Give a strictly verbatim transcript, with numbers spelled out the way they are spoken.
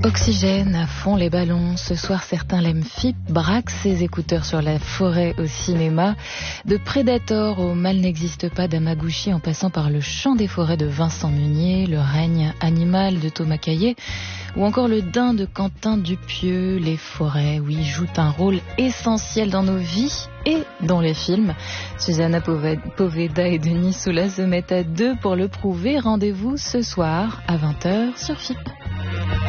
Oxygène à fond les ballons. Ce soir, certains l'aiment F I P, braquent ses écouteurs sur la forêt au cinéma. De Predator au Mal n'existe pas d'Amaguchi en passant par Le Chant des forêts de Vincent Meunier, Le règne animal de Thomas Caillet ou encore Le Daim de Quentin Dupieux. Les forêts, oui, jouent un rôle essentiel dans nos vies et dans les films. Susanna Poveda et Denis Soula se mettent à deux pour le prouver. Rendez-vous ce soir à vingt heures sur F I P.